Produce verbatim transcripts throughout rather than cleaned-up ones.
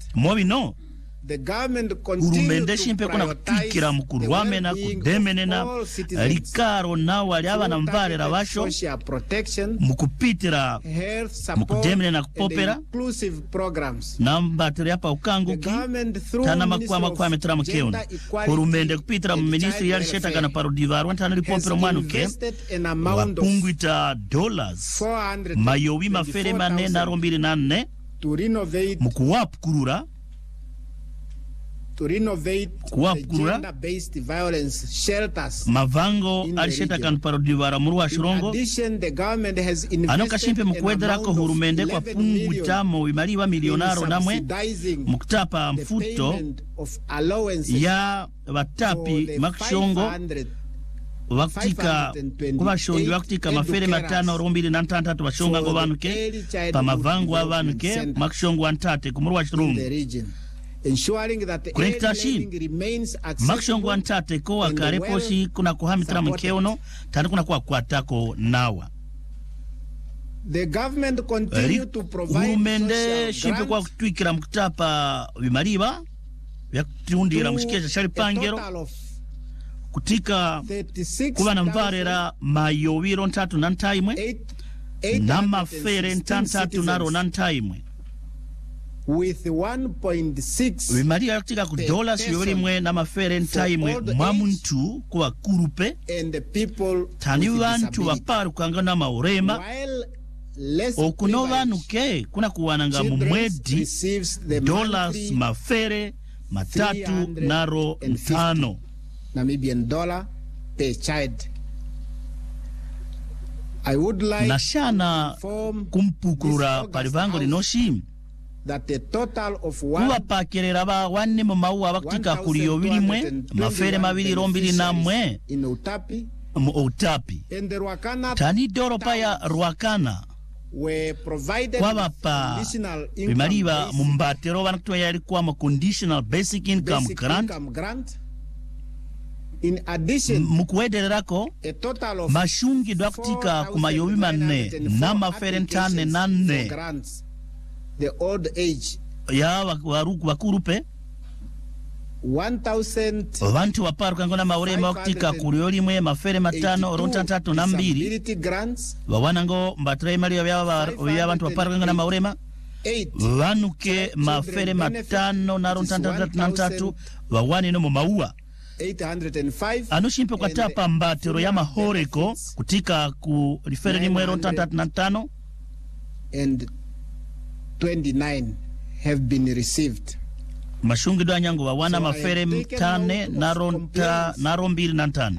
mobi no the government urumende shimpe kuna kutikira mukuru wamena kudemenena likaro nawo ali abana mbarera basho mukupitira mukudemenena kupopera nambatira yapa ukanguki tana makwama kwa metra mkeona urumende kupitira mu ministry ya sheta kana parodivar wantana lipopera mwanuke wapunguita dollars mayowi mafere mane na rombiri nane mukuwapukurura to renovate gender-based violence shelters. Mavango alisheta kan parodivara murwa shirongo. In addition, the government has invested anoka shimpe mkwedera ko hurumende kwa pungu chamo imaliwa milionaro namwe muktapa mfuto ya watapi makshongo wakutika kuwa shongi wakutika mafere matano rombili na ntantatu wa shonga ngo vanuke pa mavango wa vanuke makshongo wantate kumurwa shirongo. Ensuring that the aid remains accessible. Makshongo antate ko akareposhi kuna kuhamitra mkeono tani kuna kwa kwatako nawa. The government continue to provide urumende shimpe kwa kutwikira mkutapa wimariba ya kutiundira mshikesha shari pangero kutika kuwa na mvarera mayowiro ntatu nantaimwe na mafere ntantatu naro nantaimwe with one point six wimaria yakutika ku dollars yori mwe na mafere ntaimwe mwamuntu kwa kurupe and the people tani wantu waparu kanga na maurema okuno vanuke kuna kuwananga mumwedi dollars mafere matatu naro ntano Namibian dollar per child. I would like nashana kumpukura parivango linoshi that the total of one kuwa pakerera ba wanne mu mauwa bakutika kuliyo bilimwe mafere mabiri rombiri namwe in Utapi mu Utapi and the Ruakana tani doropa ya Ruakana were provided conditional income mumbatero banatwa yari kwa ma conditional basic income basic grant income grant. In addition, mukwederako mashungi dwakutika kumayobi manne na mafere ntane nane the old age ya waruku wakurupe one thousand vantu waparu kangona maurema wakutika kurioli mwe mafere matano ronta tatu na mbili wawanango mbatre mali ya vantu waparu kangona maurema vanuke mafere matano na ronta tatu na tatu wawani no maua eight hundred five anushimpe kwa tapa mbatero ya mahoreko kutika ku rifere ni mwero tantatu na tano and twenty-nine have been received. Mashungi do anyango wa wana so mafere mtane na ronta na rombili na ntane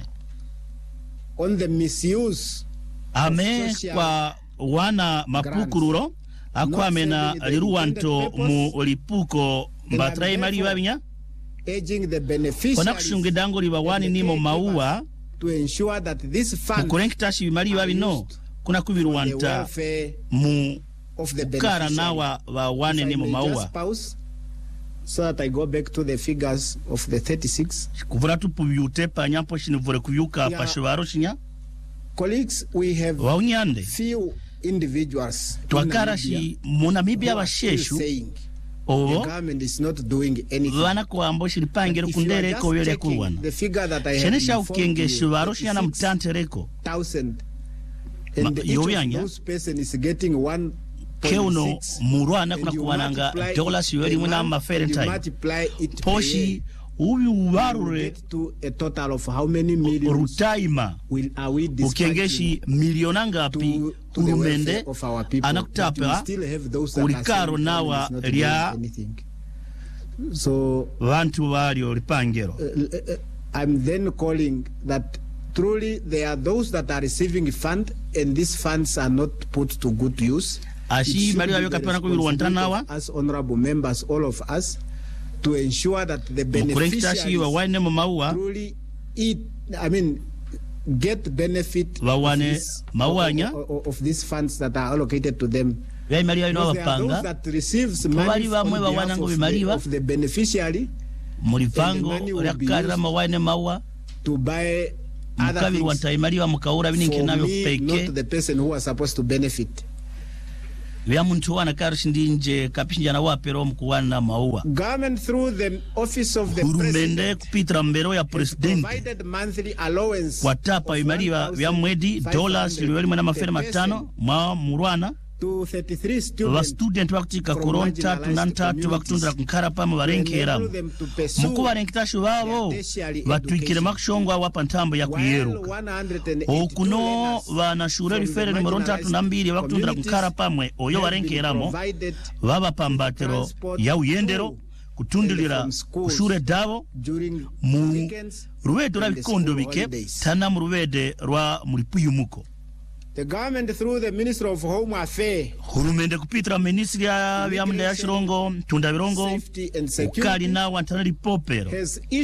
on the misuse ame kwa wana mapukururo akwame na liruwanto mu lipuko mbatrai mali wabinya urging the beneficiaries dango liwawani nimo maua to ensure that this fund kurenkitashi bimali babino kuna kubiruwanta mu of the kara nawa wawane nimo maua so that I go back to the figures of the thirty-six. Kuvura tupu yute pa nyampo shinivure kuyuka pa shivaro shinya. Colleagues, we have Waunyande. few individuals Tuakara shi Munamibia wa sheshu the government is not doing anything. Wana kwa amboshi lipangero kundere ko yole kuwana. The figure that I have Shenesha ukenge shivaro shinya mtante reko thousand and each of those person is getting one keuno murwana kuna kuwananga dollars yori muna mafere time poshi ubi uwarure to a total of how many millions rutaima will are we ukengeshi milionanga pi urumende anakutapa ulikaro nawa lia so vantu wali olipangero. uh, uh, I'm then calling that truly there are those that are receiving fund and these funds are not put to good use. Ashi mali wayo kapana kubiruwantanawa as honorable members, all of us, to ensure that the beneficiaries truly eat, I mean, get benefit of, this, of, of these funds that are allocated to them. Because there are those that receives money on behalf of the, of the beneficiary, and the money will be used to buy other things for me, not the person who was supposed to benefit. vya muntu wana karishindinje kapishinjana wapero mkuwana maua. Government through the office of the Hurumende kupitra mbero ya presidenti kwa tapa imaliwa vya mwedi dola siliweli mwena mafere matano mwa murwana wa student wakutika koron tatu nan tatu wakutundra kunkara mu barenkera muku barenkitashu wabo batuikire makshongwa wapa ntambo ya kuyeruka okuno banashure rifere numero tatu na mbili wakutundra kunkara pamwe oyo barenkeramo baba pambatero ya uyendero kutundilira kushure dabo mu ruwedo rabikondo bike tana mu ruwede rwa mulipuyumuko. The government through the Ministry of Home Affairs Hurumende kupitra ministry ya vyamda ya shirongo tunda virongo ukali na wantanari popero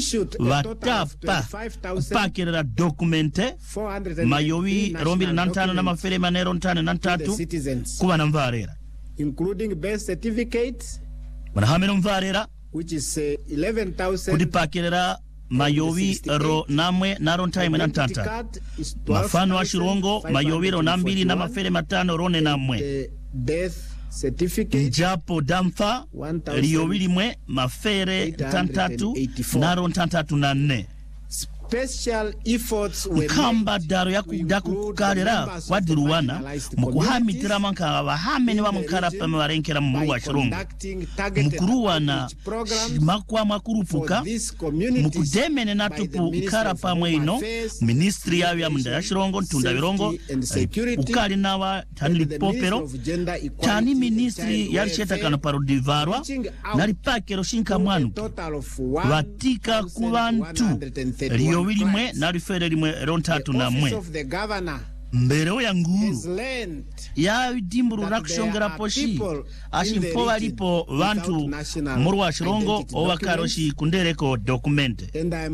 watapa upakirira dokumente mayowi rombili nantano na mafere manero ntane nantatu kuwa na mvarera including birth certificates wanahameno mvarera which is uh, eleven thousand kudipakirira mayowi ro namwe naro ntaime na ntanta mafano wa shirongo mayowi ro nambili na mafere matano rone namwe death certificate njapo damfa riyowili mwe mafere tantatu naro ntantatu na nne special efforts were kamba daro ya kudaku kukarira wadiruwana mukuhamitira manka wahameni wa mkara pa marenkera mbuwa wa shirongo mukuruwana makwa makurupuka mukudemene natupu mkara pa mweno ministri ya ya mnda ya shirongo tunda virongo ukari nawa tani lipopero tani ministri ya lisheta kano parodivarwa nalipakero shinka mwanu watika kubantu riyo wili mwe na rifere limwe rontatu na mwe mbereo ya nguru ya dimburu rakushongera poshi ashimpo walipo vantu muru wa shirongo owa karoshi kundereko dokumente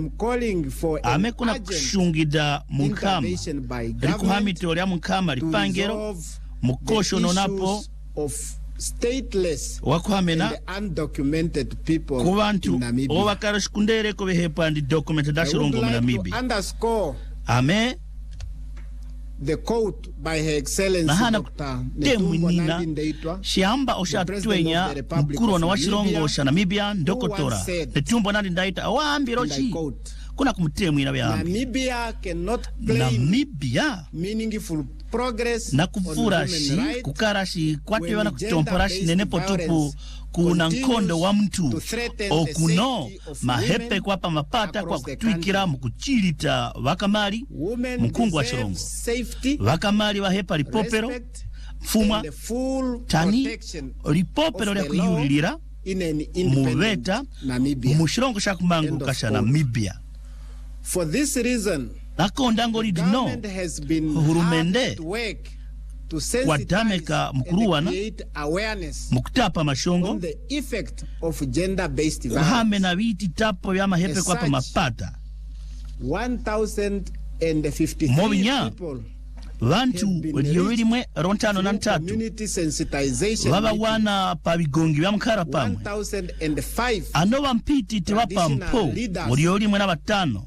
ame kuna kushungida mukama rikuhamito ya mukama ripangero mukosho nonapo stateless wakuhamena undocumented people kubantu owa karoshi kundereko behepa ndi documented da shirongo mnamibi ame the quote by Her Excellency Doctor Netumbo Nandi-Ndaitwah shiamba oshatwenya mkuru na washirongo sha Namibia ndokotora Netumbo Nandi-Ndaitwah awambirochi kuna kumtemu ina byambi Namibia cannot claim Namibia meaningful progress na kufurashi kukarashi kwate wana kutomporashi nenepo tupu kuna nkondo wa mtu okuno mahepe kwa pa mapata kwa kutwikira mkuchilita wakamali mkungu wa shirongo wakamali wa hepa lipopero mfuma tani lipopero lya kuyulilira muveta mushirongo shakumangu kasha Namibia. For this reason nakondango lidino hurumende wadameka mkuruwana mukutapa mashongo uhame na viti tapo ya mahepe kwa pa mapata mobinya vantu wadiowili mwe rontano na ntatu waba wana pa bigongi vya mkara pamwe ano wampiti tiwa pampo wadiowili mwe na batano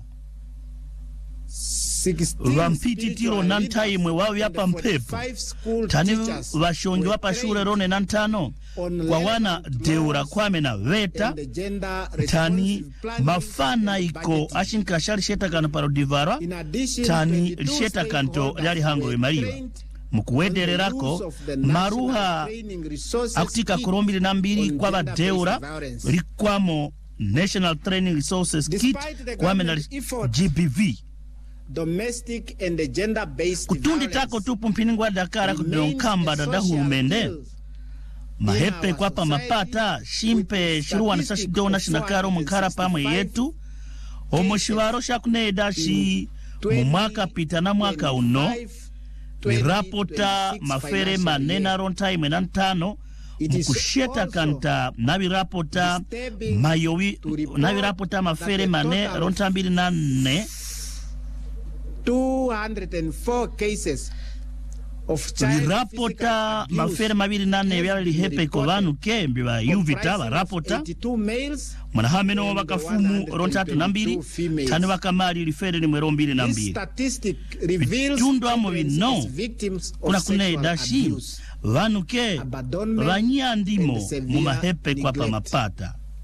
vampiti tiro nantai mwe wawi hapa mpepo tani vashongi wapa shure rone nantano kwa wana deura kwame na veta tani mafana iko ashinka shari sheta kano parodivara tani lisheta kanto yali hango imaliwa mkuwedere rako maruha akutika kurombili nambili kwa va deura likwamo National Training Resources Kit kwame na G B V domestic and the gender based kutundi tako tupu mpiningwa Dakara kudonkamba dada hurumende mahepe kwa pa mapata shimpe shiruwa nisashidona shinakaro mkara pamwe yetu omoshiwaro shakuneda shi mumaka pita na mwaka uno mirapota mafere manena ronta imenantano mkusheta kanta nabirapota mayowi nabirapota mafere mane ronta mbili na nne two hundred four cases of child rapota mafere mabiri nane byali hepe ko banu kembi ba yuvita ba rapota mwana hameno bakafumu rontatu na mbili tani bakamali lifere ni mwero mbili na mbili tundo amo bino kuna kune dashi vanuke vanyandimo mu mahepe kwa pa mapata